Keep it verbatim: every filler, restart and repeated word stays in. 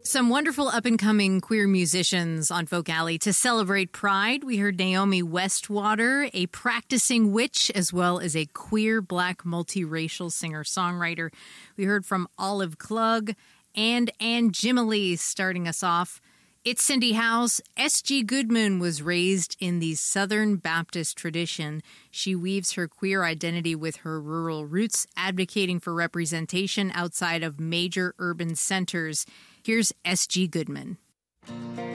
Some wonderful up-and-coming queer musicians on Folk Alley to celebrate Pride. We heard Naomi Westwater, a practicing witch, as well as a queer black multiracial singer-songwriter. We heard from Olive Klug and Ann Jimily starting us off. It's Cindy House. S G. Goodman was raised in the Southern Baptist tradition. She weaves her queer identity with her rural roots, advocating for representation outside of major urban centers. Here's S G. Goodman.